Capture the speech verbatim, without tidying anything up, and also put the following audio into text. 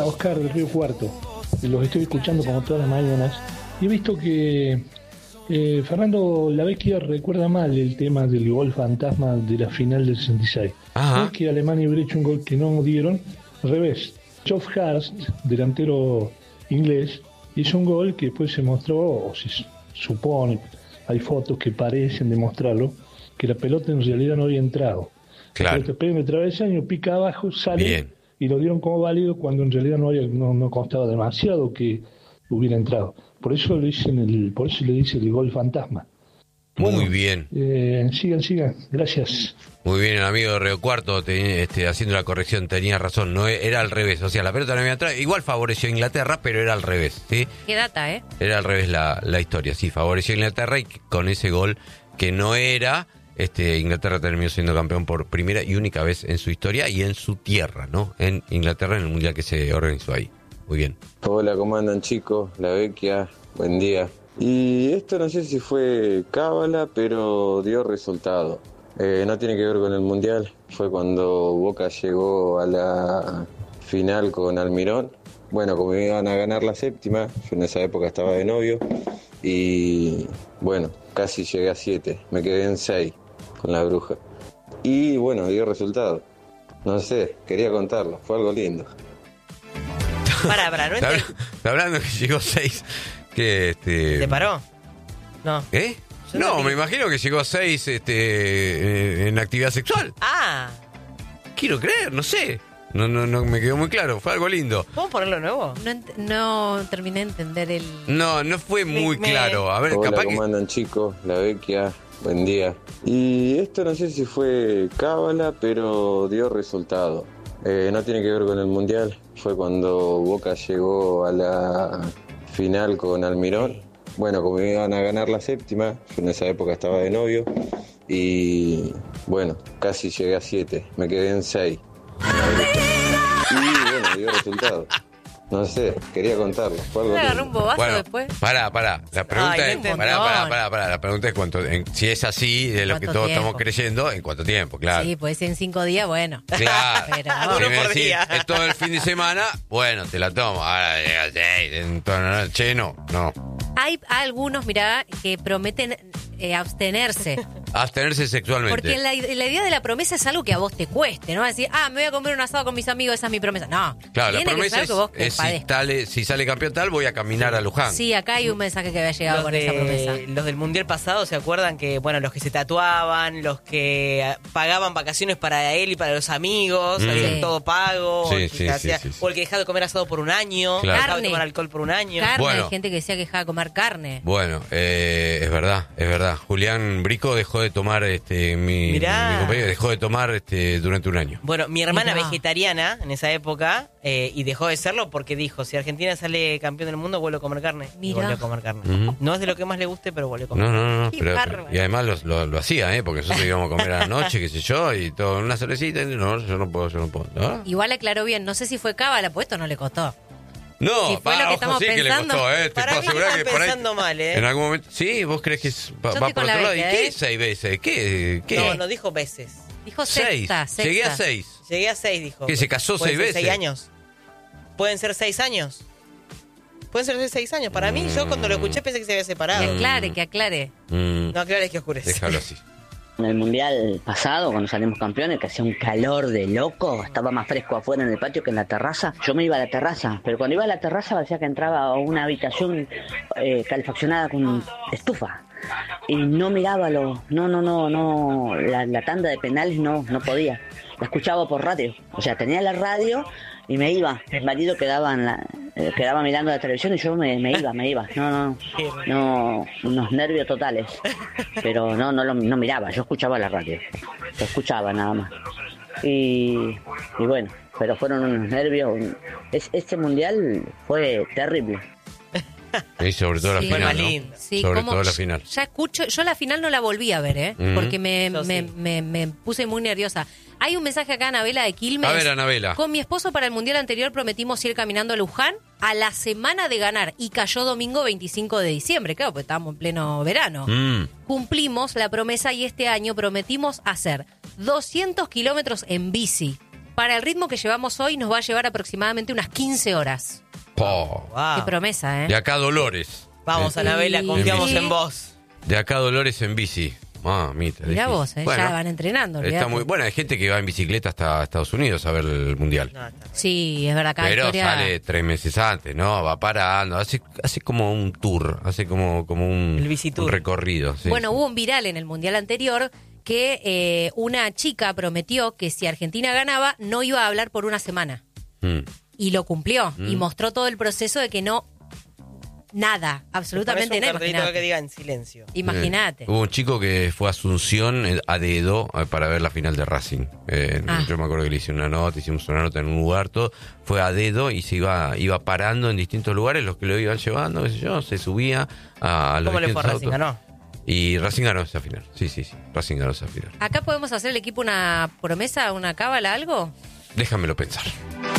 Oscar del Río Cuarto. Los estoy escuchando como todas las mañanas y he visto que eh, Fernando Lavecchia recuerda mal el tema del gol fantasma de la final del sesenta y seis. Ajá. Es que Alemania hubiera hecho un gol que no dieron, al revés. Geoff Hurst, delantero inglés, hizo un gol que después se mostró, o se supone, hay fotos que parecen demostrarlo, que la pelota en realidad no había entrado. Claro. La pelota pega en el travesaño, pica abajo, sale. Bien. Y lo dieron como válido cuando en realidad no había, no, no constaba demasiado que hubiera entrado. Por eso le dicen el, por eso le dice el gol fantasma. Muy Bueno, bien. Eh, sigan, sigan. Gracias. Muy bien, el amigo de Río Cuarto te, este, haciendo la corrección, tenía razón, no era al revés, o sea, la pelota no había entrado, igual favoreció a Inglaterra, pero era al revés, ¿sí? Qué data, ¿eh? Era al revés la, la historia, sí, favoreció a Inglaterra y con ese gol que no era, este, Inglaterra terminó siendo campeón por primera y única vez en su historia y en su tierra, ¿no? En Inglaterra, en el mundial que se organizó ahí. Muy bien. Hola, ¿cómo andan, chicos? Lavecchia, buen día. Y esto no sé si fue cábala, pero dio resultado. Eh, no tiene que ver con el mundial, fue cuando Boca llegó a la final con Almirón. Bueno, como iban a ganar la séptima, yo en esa época estaba de novio y bueno, casi llegué a siete, me quedé en seis con la bruja. Y bueno, dio resultado. No sé, quería contarlo, fue algo lindo. Pará, pará, no Está, entiendo. habla- está hablando que llegó seis, que este... ¿Te paró? No. ¿Eh? Yo No, no me vi. imagino que llegó a seis este, en, en actividad sexual. Ah, Quiero creer, no sé. No, no, no me quedó muy claro, fue algo lindo. ¿podemos ponerlo nuevo? No, ent- no terminé de entender el... No, no fue muy Me- me- claro. A ver, Hola, capaz ¿cómo que... andan, chicos? Lavecchia, buen día. Y esto no sé si fue cábala, pero dio resultado. Eh, no tiene que ver con el mundial, fue cuando Boca llegó a la final con Almirón. Bueno, como iban a ganar la séptima, yo en esa época estaba de novio y bueno, casi llegué a siete, me quedé en seis. Y bueno, dio resultado. No sé, quería contarlo, fue algo ¿Me agarró un lindo. bobazo Bueno, después? pará, pará. La pregunta Ay, es, no pará, entendí. pará, pará, pará. La pregunta es cuánto, en- si es así, de lo que ¿Cuánto todos tiempo? estamos creyendo, ¿en cuánto tiempo? Claro. Sí, puede ser en cinco días, bueno. Claro. Pero Si no. Uno me por decís, día. es todo el fin de semana, bueno, te la tomo. Ahora llega seis, en toda la noche, che, no, no. Hay algunos, mirá, que prometen eh, abstenerse. Abstenerse sexualmente. Porque la, la idea de la promesa es algo que a vos te cueste, ¿no? Decir, ah, me voy a comer un asado con mis amigos, esa es mi promesa. No. Claro, la Tiene que promesa ser es, algo que vos te es si, padezcas. sale, si sale campeón tal, voy a caminar a Luján. Sí, acá hay un mensaje que había llegado Los, con de- esa promesa. los del mundial pasado, ¿se acuerdan que, bueno, los que se tatuaban, los que ah, pagaban vacaciones para él y para los amigos, Mm. habían Sí. todo pago, Sí, o, el sí, que sí, hacía- sí, sí. o el que dejaba de comer asado por un año, Claro. dejaba de Carne. tomar alcohol por un año. Carne, Bueno. hay gente que decía que dejaba de comer carne. Bueno, eh, es verdad, es verdad. Julián Brico dejó de tomar, este, mi, Mirá. mi compañero dejó de tomar este, durante un año. Bueno, mi hermana Mirá. vegetariana en esa época eh, y dejó de serlo porque dijo, si Argentina sale campeón del mundo, vuelvo a comer carne. Y Mirá. volvió a comer carne. Ujú. No es de lo que más le guste, pero vuelve a comer. No, no, no, Qué pero, bárbaro. y además lo, lo, lo hacía, ¿eh? Porque nosotros íbamos a comer a la noche, qué sé yo, y todo, una cervecita, y no, yo no puedo, yo no puedo. ¿No? Igual aclaró bien, no sé si fue cábala, pues esto no le costó. No, Si fue lo que ojo, estamos sí que le pensando, costó, ¿eh? Te Para puedo mí asegurar están que por ahí, pensando mal, ¿eh? en algún momento, sí, vos crees que es- va, Yo va estoy por con la otro lado. ¿Y bestia, qué ¿eh? es seis veces? ¿Qué? ¿Qué? No, no dijo veces. Dijo Seis. sexta, sexta. Llegué a seis. Llegué a seis, dijo. ¿Qué, se casó ¿Pueden seis ser veces? seis años? ¿Pueden ser seis años? Pueden ser seis años. Para mí, yo cuando lo escuché pensé que se había Que separado. aclare, que aclare. Mm, No, claro, es que oscurece. déjalo así. En el mundial pasado, cuando salimos campeones, que hacía un calor de loco, estaba más fresco afuera en el patio que en la terraza. Yo me iba a la terraza, pero cuando iba a la terraza parecía que entraba a una habitación eh, calefaccionada con estufa. Y no miraba lo, no, no, no, no, la, la tanda de penales no, no podía. La escuchaba por radio. O sea, tenía la radio y me iba. Mi marido quedaba, en la, eh, quedaba mirando la televisión y yo me, me iba, me iba. No, no, no, unos nervios totales. Pero no, no, lo, no miraba, yo escuchaba la radio. Lo escuchaba nada más. Y, y bueno, pero fueron unos nervios. un- es, este mundial fue terrible. Y sobre todo la Sí. Fue final, más ¿no? lindo. Sí, sobre como- todo la final. Ya escucho, yo la final no la volví a ver, ¿eh? Ujú. Porque me, Yo me, sí. me, me puse muy nerviosa. Hay un mensaje acá, Anabela de Quilmes. A ver, Anabela. Con mi esposo para el mundial anterior prometimos ir caminando a Luján a la semana de ganar y cayó domingo veinticinco de diciembre, claro, porque estábamos en pleno verano. Mm, Cumplimos la promesa y este año prometimos hacer doscientos kilómetros en bici para el ritmo que llevamos hoy nos va a llevar aproximadamente unas quince horas. Po. Wow. Qué promesa, ¿eh? De acá a Dolores. Vamos, Eh, Anabela, confiamos Sí. en vos. De acá a Dolores en bici. Mamita. Mirá difícil. vos, ¿eh? Bueno, Ya van entrenando. está olvidate. muy bueno. Hay gente que va en bicicleta hasta Estados Unidos a ver el mundial. No, está. Sí, es verdad. Cada Pero historia... sale tres meses antes, ¿no? Va parando, hace hace como un tour, hace como, como un, El bicitour. un recorrido. sí, Bueno, sí. hubo un viral en el Mundial anterior que eh, una chica prometió que si Argentina ganaba no iba a hablar por una semana. Mm. Y lo cumplió. Mm. Y mostró todo el proceso de que no... Nada, absolutamente Pones un nada. cartelito Imagínate. que diga en silencio. Imagínate. Eh, hubo un chico que fue a Asunción eh, a dedo eh, para ver la final de Racing. Eh, Ah. Yo me acuerdo que le hice una nota, hicimos una nota en un lugar, todo. Fue a dedo y se iba iba parando en distintos lugares, los que lo iban llevando, qué sé yo, se subía a los ¿Cómo le fue a distintos Racing? autos. ¿Ganó? Y Racing ganó esa final. Sí, sí, sí. Racing ganó esa final. ¿Acá podemos hacer el equipo una promesa, una cábala, algo? Déjamelo pensar.